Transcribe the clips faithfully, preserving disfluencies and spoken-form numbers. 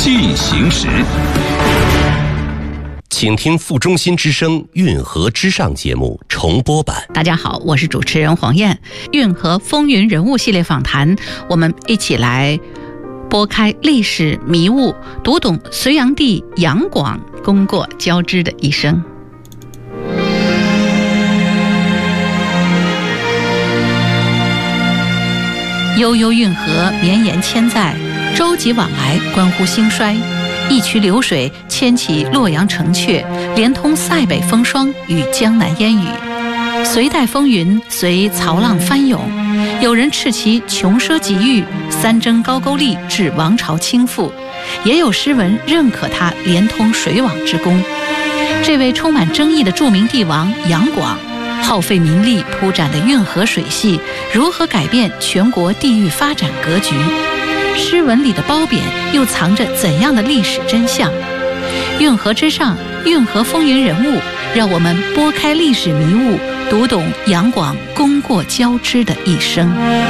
进行时。 请听副中心之声运河之上节目重播版。 大家好，我是主持人黄燕。运河风云人物系列访谈，我们一起来拨开历史迷雾，读懂隋炀帝杨广功过交织的一生。悠悠运河绵延千载，舟楫往来关乎兴衰。一渠流水牵起洛阳城阙，连通塞北风霜与江南烟雨。隋代风云随曹浪翻涌，有人斥其穷奢极欲，三征高句丽致王朝倾覆，也有诗文认可他连通水网之功。这位充满争议的著名帝王杨广，耗费民力铺展的运河水系，如何改变全国地域发展格局？诗文里的褒贬又藏着怎样的历史真相？运河之上，运河风云人物，让我们拨开历史迷雾，读懂杨广功过交织的一生。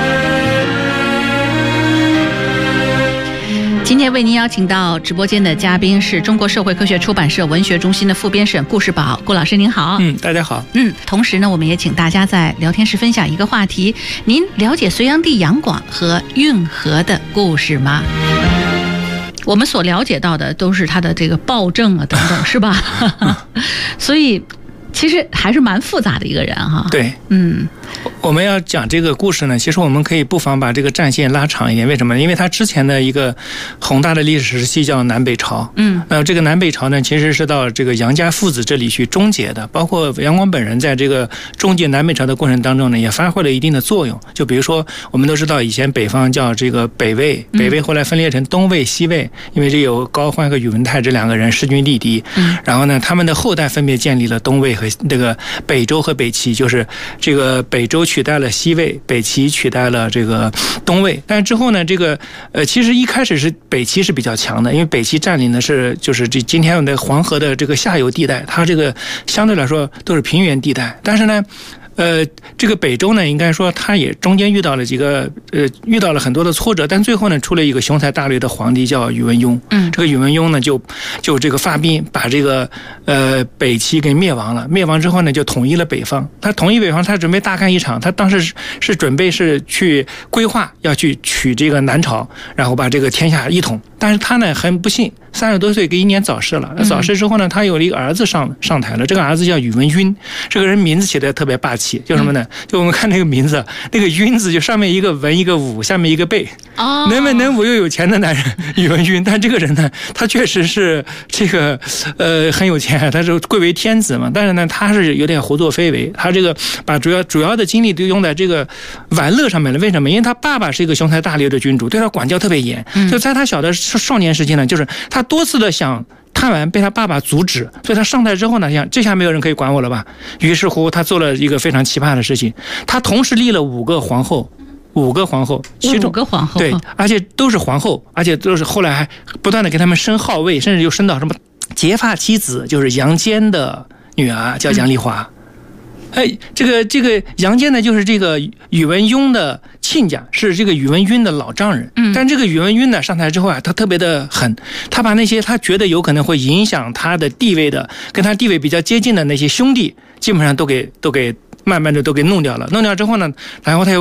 今天为您邀请到直播间的嘉宾是中国社会科学出版社文学中心的副编审顾世宝，顾老师您好。 嗯，大家好。 嗯，同时呢，我们也请大家在聊天室分享一个话题：您了解隋炀帝杨广和运河的故事吗？我们所了解到的都是他的这个暴政啊等等，是吧？所以其实还是蛮复杂的一个人哈。 对， 嗯。 我们要讲这个故事呢，其实我们可以不妨把这个战线拉长一点。为什么？因为它之前的一个宏大的历史时期叫南北朝。嗯，那这个南北朝呢，其实是到这个杨家父子这里去终结的。包括杨广本人在这个终结南北朝的过程当中呢，也发挥了一定的作用。就比如说，我们都知道以前北方叫这个北魏，北魏后来分裂成东魏、西魏，因为这有高欢和宇文泰这两个人势均力敌。嗯，然后呢，他们的后代分别建立了东魏和这个北周和北齐，就是这个北周取代了西魏，北齐取代了这个东魏。但是之后呢，这个呃，其实一开始是北齐是比较强的，因为北齐占领的是就是这今天的黄河的这个下游地带，它这个相对来说都是平原地带。但是呢，呃，这个北周呢，应该说他也中间遇到了几个呃，遇到了很多的挫折，但最后呢，出了一个雄才大略的皇帝叫宇文邕。嗯，这个宇文邕呢，就就这个发兵把这个呃北齐给灭亡了。灭亡之后呢，就统一了北方。他统一北方，他准备大干一场。他当时是是准备是去规划要去取这个南朝，然后把这个天下一统。但是他呢，很不幸，三十多岁给英年早逝了。早逝之后呢，他有了一个儿子上上台了。这个儿子叫宇文赟，这个人名字起得特别霸气。叫什么呢？就我们看那个名字，那个赟字就上面一个文一个武，下面一个贝。哦，能文能武又有钱的男人宇文赟。但这个人呢，他确实是这个呃很有钱，他是贵为天子嘛。但是呢，他是有点胡作非为，他这个把主要主要的精力都用在这个玩乐上面了。为什么？因为他爸爸是一个雄才大略的君主，对他管教特别严。就在他小的少年时期呢，就是他多次的想贪玩，被他爸爸阻止，所以他上台之后呢，想这下没有人可以管我了吧？于是乎，他做了一个非常奇葩的事情，他同时立了五个皇后，五个皇后，其中五个皇后， 对，而且都是皇后，而且都是后来还不断的给他们升号位，甚至又升到什么结发妻子，就是杨坚的女儿叫杨丽华。嗯哎，这个这个杨坚呢，就是这个宇文邕的亲家，是这个宇文赟的老丈人。嗯，但这个宇文赟呢上台之后啊，他特别的狠，他把那些他觉得有可能会影响他的地位的，跟他地位比较接近的那些兄弟，基本上都给都给慢慢的都给弄掉了。弄掉之后呢，然后他又